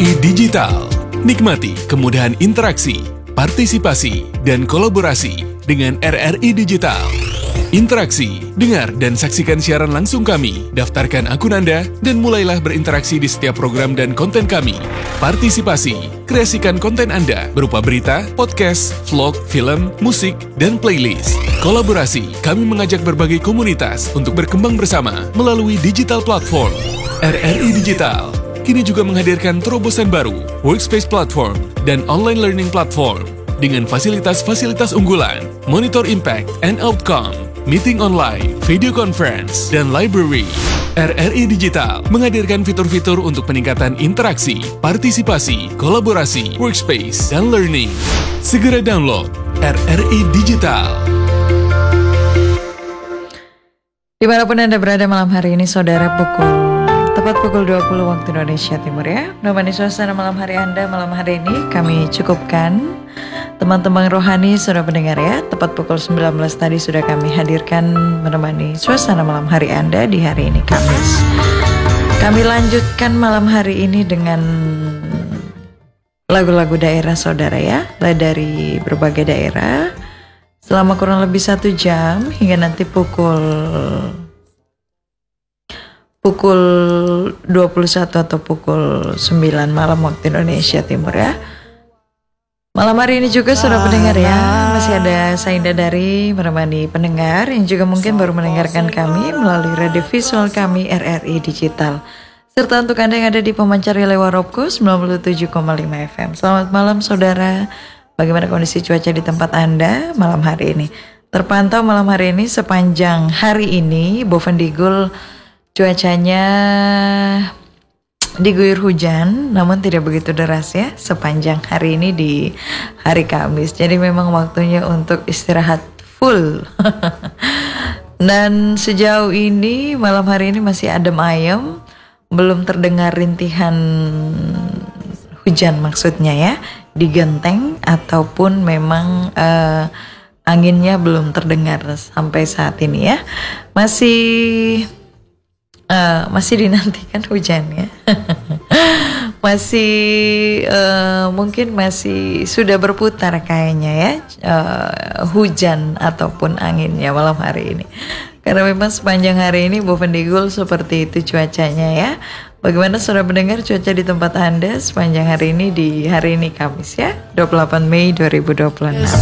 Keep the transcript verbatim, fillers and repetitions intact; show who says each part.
Speaker 1: I Digital. Nikmati kemudahan interaksi, partisipasi, dan kolaborasi dengan R R I Digital. Interaksi, dengar dan saksikan siaran langsung kami, daftarkan akun Anda, dan mulailah berinteraksi di setiap program dan konten kami. Partisipasi, kreasikan konten Anda berupa berita, podcast, vlog, film, musik, dan playlist. Kolaborasi, kami mengajak berbagai komunitas untuk berkembang bersama melalui digital platform. R R I Digital kini juga menghadirkan terobosan baru, workspace platform, dan online learning platform dengan fasilitas-fasilitas unggulan, monitor impact and outcome, meeting online, video conference, dan library. R R I Digital menghadirkan fitur-fitur untuk peningkatan interaksi, partisipasi, kolaborasi, workspace, dan learning. Segera download R R I Digital.
Speaker 2: Dimanapun Anda berada malam hari ini, saudara, pukul tepat pukul dua puluh waktu Indonesia Timur ya. Menemani suasana malam hari Anda malam hari ini kami cukupkan. Teman-teman rohani sudah mendengar ya. Tepat pukul sembilan belas tadi sudah kami hadirkan menemani suasana malam hari Anda di hari ini Kamis. Kami lanjutkan malam hari ini dengan lagu-lagu daerah saudara ya. Dari berbagai daerah selama kurang lebih satu jam hingga nanti pukul pukul dua puluh satu atau pukul sembilan malam waktu Indonesia Timur ya. Malam hari ini juga sudah pendengar ya, masih ada Sainda dari menemani pendengar yang juga mungkin baru mendengarkan kami melalui radio visual kami R R I Digital. Serta untuk Anda yang ada di pemancar relay Warobco sembilan puluh tujuh koma lima F M. Selamat malam saudara, bagaimana kondisi cuaca di tempat Anda malam hari ini? Terpantau malam hari ini sepanjang hari ini Bovendigul cuacanya diguyur hujan, namun tidak begitu deras ya sepanjang hari ini di hari Kamis. Jadi memang waktunya untuk istirahat full. Dan sejauh ini malam hari ini masih adem ayem, belum terdengar rintihan hujan maksudnya ya di genteng ataupun memang uh, anginnya belum terdengar sampai saat ini ya. Masih Uh, masih dinantikan hujannya. Masih uh, mungkin masih sudah berputar kayaknya ya uh, hujan ataupun anginnya malam hari ini. Karena memang sepanjang hari ini Bovendigul seperti itu cuacanya ya. Bagaimana saudara mendengar cuaca di tempat Anda sepanjang hari ini di hari ini Kamis ya, dua puluh delapan Mei dua ribu dua puluh enam.